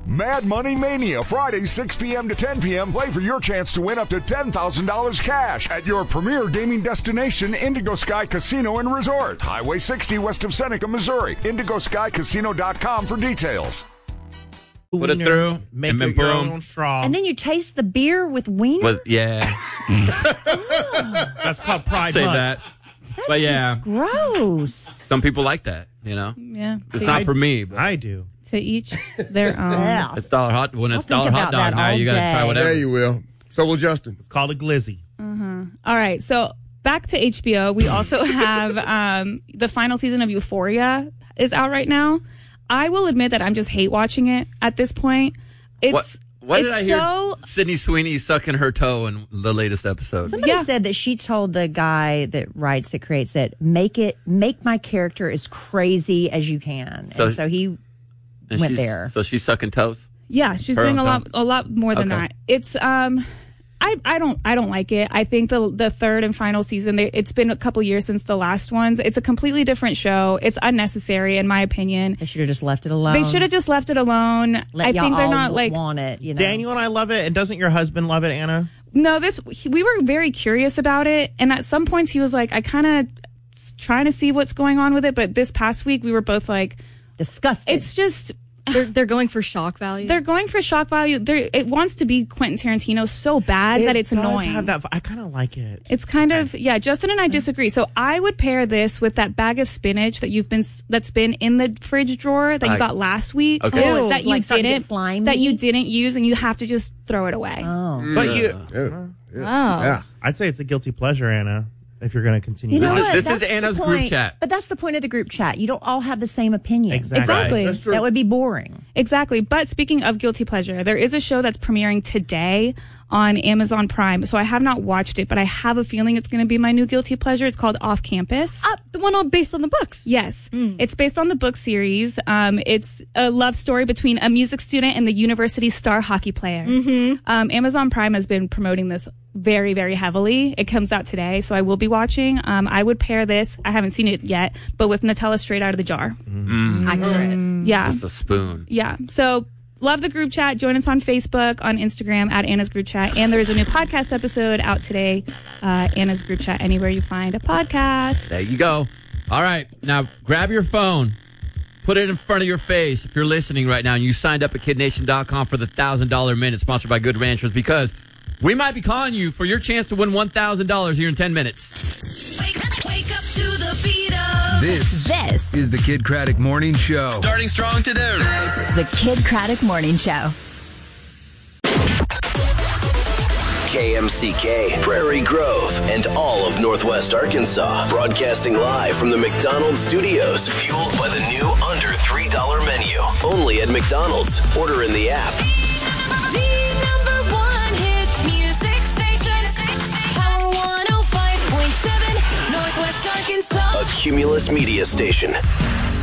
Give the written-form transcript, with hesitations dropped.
Mad Money Mania, Friday, 6 p.m. to 10 p.m. Play for your chance to win up to $10,000 cash at your premier gaming destination, Indigo Sky Casino and Resort. Highway 60 west of Seneca, Missouri. IndigoSkyCasino.com for details. Put it through, Make and then it your boom. own straw. And then you taste the beer with wiener? Yeah. That's called Pride Say Month. that. But yeah, Gross. some people like that, Yeah. It's not for me, but I do. To each their own. Yeah. it's $1 hot. When it's I'll think $1 hot about dog that now, all you got to try day. whatever. There you will. So will Justin. It's called a glizzy. All right. So back to HBO. We also have the final season of Euphoria is out right now. I will admit that I'm just hate watching it at this point. What did it's I hear? so Sydney Sweeney sucking her toe in the latest episode. Somebody Yeah. said that she told the guy that writes it, creates it, make my character as crazy as you can. So- and so he And went she's- there. So she's sucking toes? Yeah, she's Her doing own a lot more than Okay. that. It's I don't like it. I think the third and final season, it's been a couple years since the last ones. It's a completely different show. It's unnecessary in my opinion. They should have just left it alone. They should have just left it alone. Let I y'all think they're all not like want it. You know, Daniel and I love it. And doesn't your husband love it, Anna? no. We were very curious about it, and at some points he was like, I kind of trying to see what's going on with it. But this past week we were both like, disgusting. it's just. They're going for shock value. They're going for shock value. It wants to be Quentin Tarantino so bad that it's does annoying. Have that, I kind of like it. It's kind of Justin and I disagree. So I would pair this with that bag of spinach that's been in the fridge drawer that you got last week. Okay. Oh, That it's like starting to get slimy? that you didn't use, and you have to just throw it away. But you, Yeah. I'd say it's a guilty pleasure, Anna, if you're going to continue. You know This is- what? this is That's the Anna's group point. chat. But that's the point of the group chat. You don't all have the same opinion. Exactly. That's true. That would be boring. Exactly. But speaking of guilty pleasure, there is a show that's premiering today on Amazon Prime. So I have not watched it, but I have a feeling it's going to be my new guilty pleasure. It's called Off Campus. The one based on the books. Yes. It's based on the book series. It's a love story between a music student and the university star hockey player. Amazon Prime has been promoting this very, very heavily. It comes out today, so I will be watching. I would pair this, I haven't seen it yet, but with Nutella straight out of the jar. Accurate. Yeah. Just a spoon. Yeah. So love the group chat. Join us on Facebook, on Instagram at Anna's Group Chat. And there is a new podcast episode out today. Anna's Group Chat, anywhere you find a podcast. There you go. All right. Now grab your phone. Put it in front of your face if you're listening right now and you signed up at KidNation.com for the $1,000 minute sponsored by Good Ranchers, because we might be calling you for your chance to win $1,000 here in 10 minutes. Wake up to the beat of This is the Kid Craddock Morning Show. Starting strong today. The Kid Craddock Morning Show. KMCK, Prairie Grove, and all of Northwest Arkansas. Broadcasting live from the McDonald's studios. Fueled by the new under $3 menu. Only at McDonald's. Order in the app. the number one hit music station. Power 105.7, Northwest Arkansas. A Cumulus Media Station.